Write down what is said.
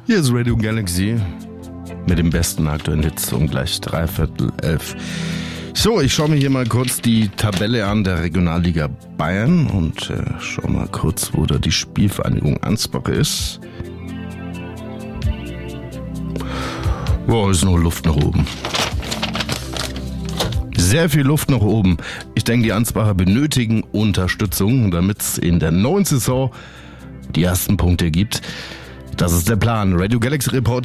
Hier ist Radio Galaxy mit dem besten aktuellen Hits um gleich 11:15. So, ich schaue mir hier mal kurz die Tabelle an der Regionalliga Bayern und schau mal kurz, wo da die Spielvereinigung Ansbach ist. Wow, ist noch Luft nach oben. Sehr viel Luft nach oben. Ich denke, die Ansbacher benötigen Unterstützung, damit es in der neuen Saison die ersten Punkte gibt. Das ist der Plan. Radio Galaxy Report